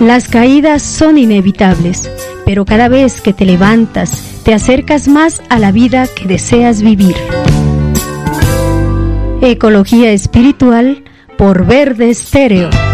Las caídas son inevitables, pero cada vez que te levantas, te acercas más a la vida que deseas vivir. Ecología espiritual por Verde Estéreo.